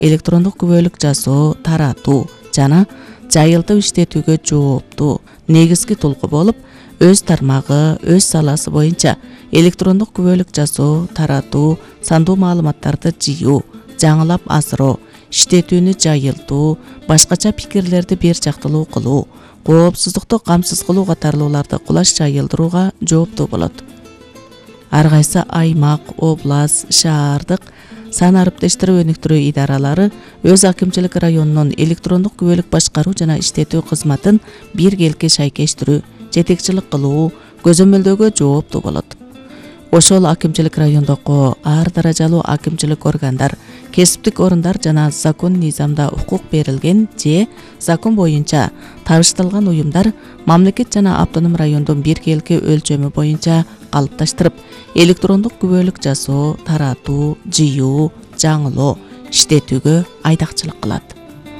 электрондук күбөлүк жасоо, таратуу жана жайылтып иштетүүгө жооптуу негизги толку болуп, өз тармагы, өз саласы боюнча электрондук күбөлүк жасоо, таратуу, сандуу маалыматтарды жыйуу, жаңылап асыроо, иштетүүнү жайылтуу, башкача пикирлерди бир жактылуу кылуу, коопсуздукту камсыз кылуу катарлууларды кулаш жайылдырууга жооптуу болот. Ар кайсы аймак, област, шаардык сан ариптештирүү өнүктүрүү идаралары өз акимчилик районунун электрондук күбөлүк башкаруу жана иштетүү кызматын биргелки шайкештирүү, жетекчилик кылуу, көзөмөлдөөгө жооптуу болот. Ошол акимчилик райондогу ар даражалуу акимчилик органдар, кесиптик орундар жана закон низамда укук берилген же закон боюнча табышталган уюмдар мамлекет жана автоном райондун биргелки өлчөмү боюнча калыпташтырып, электрондук күбөлүк жасоо, таратуу, жыйуу, жаңылоо, иштетүүгө айдакчылык кылат.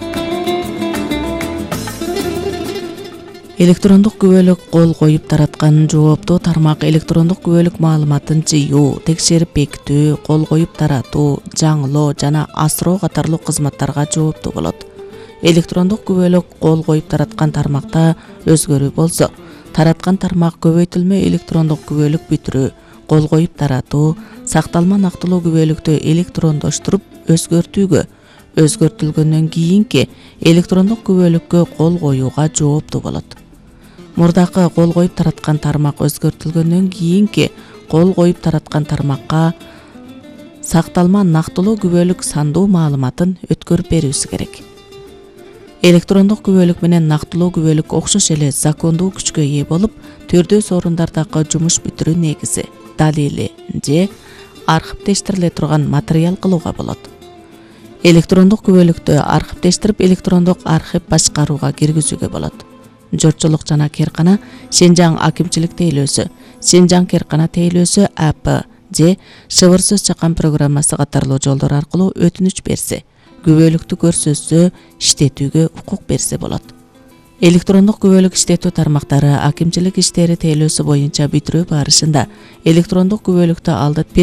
Электрондук күбөлүк кол коюп тараткан жооптуу тармак электрондук күбөлүк маалыматын жыйуу, текшерип бекитүү, кол коюп таратуу, жаңылоо жана асыроо катарлуу кызматтарга жооптуу болот. Электрондук күбөлүк кол коюп тараткан тармакта өзгөрүү болсо, тараткан тармак көбөйтүлмө электрондук күбөлүк бүтүрүү, кол коюп таратуу, сакталма нактылуу күбөлүктү электрондоштуруп өзгөртүүгө, өзгөртүлгөндөн кийинки электрондук күбөлүккө кол коюуга жооптуу болот. Мурдакы кол коюп тараткан тармак өзгөртүлгөндөн кийинки кол коюп тараткан тармакка сакталма нактылуу күбөлүк сандуу маалыматын өткөрүп берүүсү керек. Электрондук күбөлүк менен нактылуу күбөлүк окшош эле закондуу күчкө ээ болуп, түрдүү сорундардагы жумуш бүтүрүү негизи, далили же архивдештириле турган материал кылууга болот. Электрондук күбөлүктү архивдештирип электрондук архив башкарууга киргизүүгө болот. Жортчулук жана керкана Синжаң акимчилик тейлөөсү, Синжаң керкана тейлөөсү АП же шыбыр сөз чакан программасы катарлуу жолдор аркылуу өтүнүч берсе, күбөлүктү көрсөтсө, иштетүүгө укук берсе болот. Электрондук күбөлүк иштетүү тармактары акимчилик иштери тейлөөсү боюнча бүтүрүү барышында электрондук күбөлүктү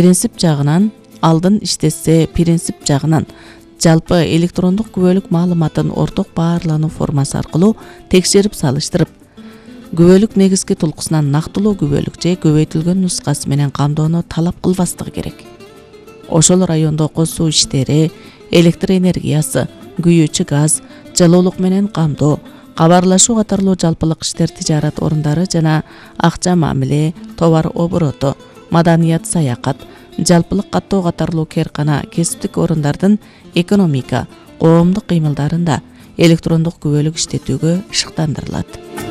алдын иштетсе принцип жагынан жалпы электрондук күбөлүк маалыматын орток баарлануу формасы аркылуу текшерип салыштырып, күбөлүк негизги толкусунан нактылуу күбөлүк же көбөйтүлгөн нускасы менен камдоону талап кылбастыгы керек. Ошол райондогу суу иштери, электр энергиясы, күйүүчү газ, жылуулук менен камдоо, кабарлашуу катарлуу жалпылык иштер тижарат орундары жана акча мамиле, товар обороту, маданият саякат, жалпылык каттоо катарлуу керкана кесиптик орундардын экономика, коомдук кыймылдарында электрондук күбөлүк иштетүүгө шыктандырылат.